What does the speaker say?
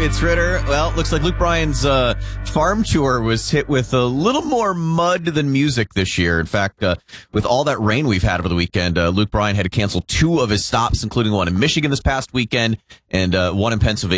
It's Ritter. Well, looks like Luke Bryan's farm tour was hit with a little more mud than music this year. In fact, with all that rain we've had over the weekend, Luke Bryan had to cancel 2 of his stops, including one in Michigan this past weekend and one in Pennsylvania.